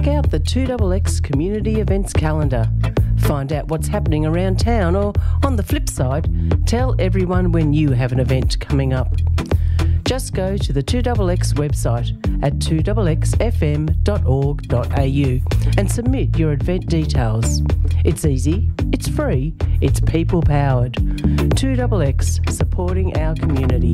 Check out the 2XX Community Events Calendar. Find out what's happening around town, or on the flip side, tell everyone when you have an event coming up. Just go to the 2XX website at 2xfm.org.au and submit your event details. It's easy, it's free, it's people powered. 2XX, supporting our community.